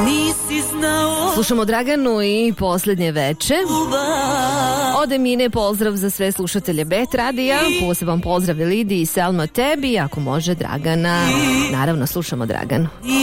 Slušamo Draganu i posljednje veče. Od Emine pozdrav za sve slušatelje Bet radija. Poseban pozdrav Lidiji i Selma tebi. Ako može Dragana. Naravno slušamo Draganu.